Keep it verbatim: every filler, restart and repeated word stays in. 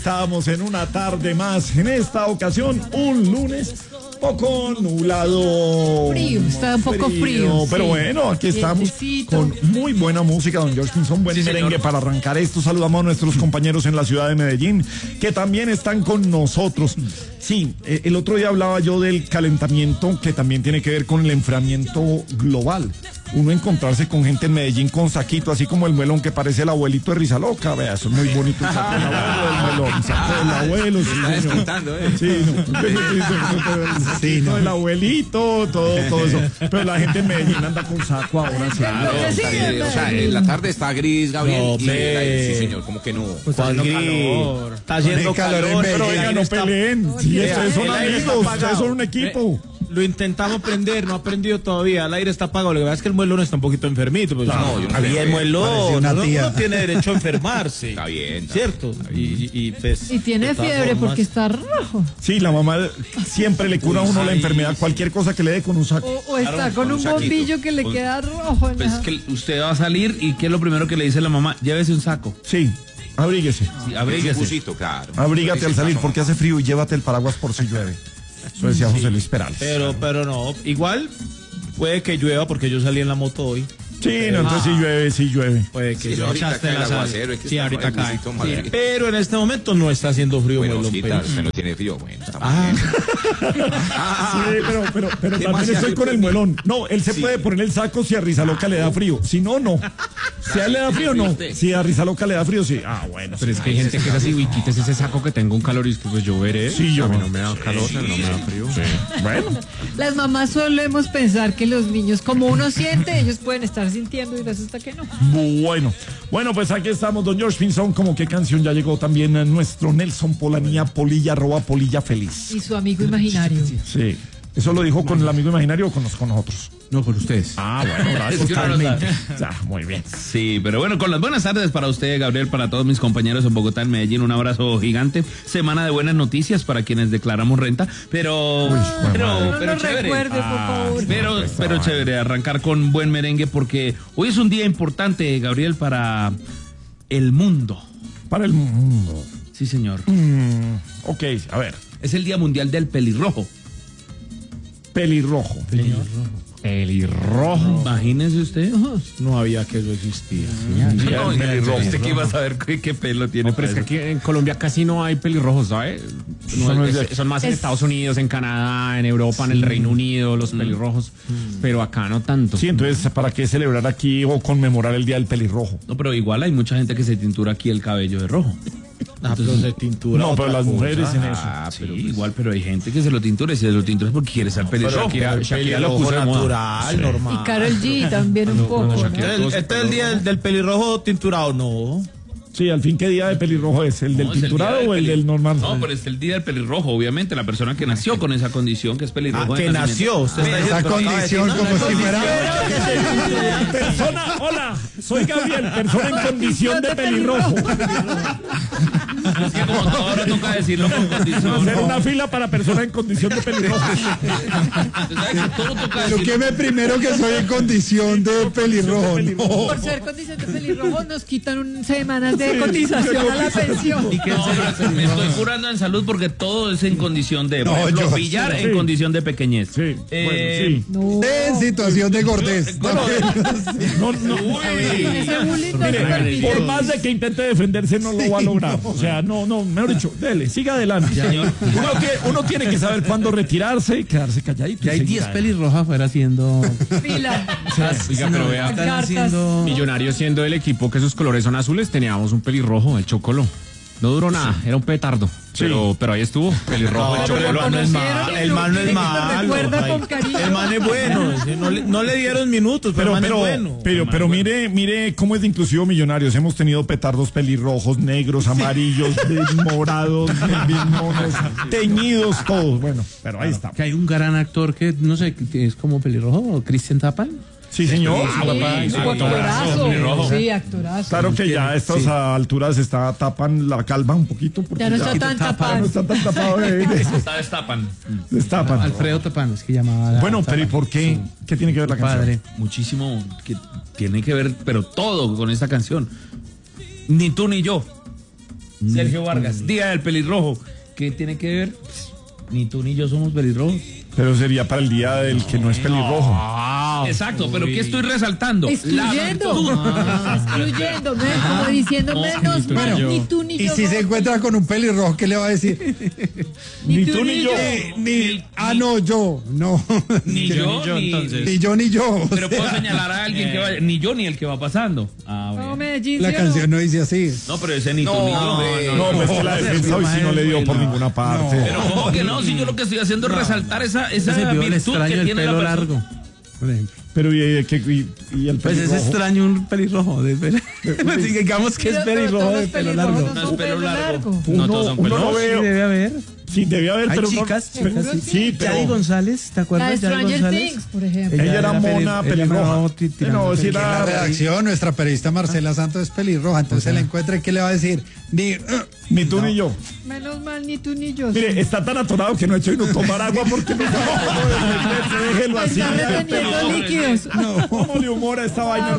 Estamos en una tarde más, en esta ocasión un lunes poco nublado. Frío, está un poco frío. frío pero sí. bueno, aquí estamos con muy buena música, don George Pinzón, buen sí, merengue señor. Para arrancar esto. Saludamos a nuestros compañeros en la ciudad de Medellín, que también están con nosotros. Sí, el otro día hablaba yo del calentamiento, que también tiene que ver con el enfriamiento global. Uno encontrarse con gente en Medellín con saquito, así como el melón que parece el abuelito de Rizaloca, vea, eso es muy bonito, el saco del abuelo, el melón, saco del abuelo, sí, descontando, ¿eh? Sí, no, sí, no, el abuelito, todo, todo eso, pero la gente en Medellín anda con saco ahora, claro, sí, o sea, en la tarde está gris, Gabriel, no, y el, sí señor, como que no, pues está haciendo calor, está haciendo calor, calor pero oiga, no peleen, sí, ustedes son amigos, ustedes son un equipo. Lo intentamos prender, no ha prendido todavía, el aire está apagado, lo que pasa es que el muelón está un poquito enfermito, pues no, yo no sé. El muelón, una uno, tía. uno tiene derecho a enfermarse. Está bien. Está ¿cierto? Bien, está bien. Y, y, pues, y tiene fiebre formas, porque está rojo. Sí, la mamá siempre le cura a uno la enfermedad, cualquier cosa que le dé con un saco. O, o está claro, con, con un, un bombillo que le pues, queda rojo. En pues la... que usted va a salir y ¿qué es lo primero que le dice la mamá? Llévese un saco. Sí. Abríguese. Sí, abríguese. Un busito, claro. Abrígate al salir porque hace frío y llévate el paraguas por si llueve. Eso decía sí, José Luis Perales. Pero, pero no, igual puede que llueva porque yo salí en la moto hoy. Sí, no, entonces sí llueve, sí llueve. Puede que sí, yo echaste la aguacero. Sí, ahorita cae. Sí, pero en este momento no está haciendo frío. Bueno, sí, usted no tiene frío, bueno, está ah. Sí, pero, pero, pero también estoy con el muelón. No, él se sí. puede poner el saco si a Rizaloca le da frío. Si no, no. Si a él le da frío, no. Si a Rizaloca le da frío, sí. Ah, bueno. Pero es que hay gente que es así, uy, quites ese saco que tengo un calor y pues yo veré. Sí, yo. A mí no me da calor, sí, no me da frío. Sí. Bueno. Las mamás solemos pensar que los niños, como uno siente, ellos pueden estar sintiendo y resulta que no. Bueno, bueno, pues aquí estamos, don George Pinzón. Como qué canción ya llegó también a nuestro Nelson Polanía, Polilla, arroba Polilla Feliz. Y su amigo imaginario. Sí. ¿Eso lo dijo con el amigo imaginario o con, los, con nosotros? No, con ustedes. Ah, bueno, gracias. Totalmente. Ya, muy bien. Sí, pero bueno, con las buenas tardes para usted, Gabriel, para todos mis compañeros en Bogotá, en Medellín, un abrazo gigante. Semana de buenas noticias para quienes declaramos renta, pero... Uy, pero, no pero lo chévere. Recuerde, por favor. Pero, pero chévere, arrancar con buen merengue porque hoy es un día importante, Gabriel, para el mundo. Para el mundo. Sí, señor. Mm, ok, a ver. Es el Día Mundial del Pelirrojo. Pelirrojo. Pelirrojo. Pelirrojo. Imagínese usted. No había que eso existía. Sí, no, pelirrojo. ¿Usted qué iba a saber qué, qué pelo tiene? No, pero es que aquí en Colombia casi no hay pelirrojos, ¿sabes? No, no es, es, son más en es... Estados Unidos, en Canadá, en Europa, sí. En el Reino Unido, los pelirrojos. Mm. Pero acá no tanto. Sí, entonces, ¿para qué celebrar aquí o conmemorar el Día del Pelirrojo? No, pero igual hay mucha gente que se tintura aquí el cabello de rojo. Ah, pero se tintura. No, pero las mujeres cosa. en eso. Ah, sí, pero igual, pero hay gente que se lo tintura y se lo tintura es porque quiere ser pelirrojo. Shakira, Shakira lo puso natural, sí. Normal. Y Karol G también un poco. No, no, ¿no? el, ¿Este es el día del, del pelirrojo tinturado? No. Sí, al fin, ¿qué día de pelirrojo es? ¿El del no, tinturado el del o el del normal? No, pero es el día del pelirrojo, obviamente, la persona que nació con esa condición que es pelirrojo. Ah, que nació, usted está esa condición como no, si fuera... Persona, hola, soy Gabriel, persona en condición de pelirrojo. Es que como ahora toca decirlo con condición. Hacer una fila para persona en condición de pelirrojo. Pero queme primero que soy en condición de pelirrojo. No. Por ser condición de pelirrojo nos quitan un semanas de cotización a la pensión. ¿Y qué no, me estoy curando en salud porque todo es en condición de no, ejemplo, yo, pillar sí. En condición de pequeñez. Sí. Eh, bueno, sí. No. En situación de gordez. No, no, no, no. Mire, por más de que intente defenderse no lo va a lograr. O sea, no, no, mejor dicho, dele, siga adelante. Señor. Uno, que, uno tiene que saber cuándo retirarse y quedarse calladito. Y hay diez pelirrojas afuera haciendo fila. Oiga, pero vea, haciendo... Millonarios siendo el equipo que sus colores son azules, teníamos un pelirrojo, el Chocolo. No duró nada, sí. Era un petardo. Sí. Pero, pero ahí estuvo, pelirrojo, no, el Chocolo. No es mal, el mal no es malo. El man es bueno. No le, no le dieron minutos, pero, pero, pero, es bueno. pero, pero es mire, bueno. mire cómo es de inclusivo Millonarios. Hemos tenido petardos pelirrojos, negros, amarillos, morados, monos, teñidos, todos. Bueno, pero ahí está. Que hay un gran actor que, no sé, que es como pelirrojo, Cristian Tapan. Sí, señor. Sí, papá, sí, actorazo. Sí, actorazo. Claro que ya a estas sí. alturas está tapan la calva un poquito. Ya no está tan tapado. No está tan tapado. Eh. Está destapan. Destapan. Alfredo Tapan, es que llamaba. Bueno, pero ¿y por qué? Sí. ¿Qué tiene que ver la canción? Padre, muchísimo. Que tiene que ver, pero todo con esta canción. Ni tú ni yo. Sergio Vargas, Día del Pelirrojo. ¿Qué tiene que ver? Ni tú ni yo somos pelirrojos. Pero sería para el día del que no es pelirrojo. No. Exacto, pero ¿qué estoy resaltando? Excluyendo. Ah, excluyendo, ¿ves? Como diciendo No, menos ni mal, tú ni tú ni Y yo. si se encuentra con un pelirrojo, ¿qué le va a decir? Ni tú ni yo. Ni, ni- ah, no, yo, no. Ni yo, yo, ni, entonces. Ni yo, ni yo. o Pero puedo sea, señalar a alguien que vaya. Ni yo, ni el que va pasando. Ah, No, bueno. Medellín, la ¿sí o canción no dice así. No, pero ese ni tú No, ni yo. hombre. No, pues que la defensa hoy sí no le dio por ninguna parte. Pero ¿cómo que no? Si yo lo que estoy haciendo es resaltar esa, esa Ese vio el virtud extraño que del tiene la pelo persona. largo. Por ejemplo. Pero y, y, que- y- y el Pues es pelirrojo. extraño un pelirrojo. De pelo. Pues digamos que es Pero- pero pelirrojo todos de los pelo pelirrojos largo. no No son es pelo pelo largo. Uno, No todos son uno lo pelirrojos. Sí, veo. debe haber. Sí, debía haber, Hay pero no- chicas, pero- chicas, sí. sí, pero Yadi González, ¿te La acuerdas de de Yadi Stranger González? Things, por ejemplo. Ella era peli- mona ella pelirroja. era ti- tirando No, si pelirroja. La era- redacción, nuestra periodista Marcela Santos es pelirroja, entonces se la encuentra y ¿qué le va a decir? Ni, uh, Ni tú ni yo. Menos mal, ni tú ni yo. Mire, está tan atorado que no ha hecho ni tomar agua porque no sabe cómo defenderse. Déjelo así. Está reteniendo líquidos. ¿Cómo le humora esta vaina?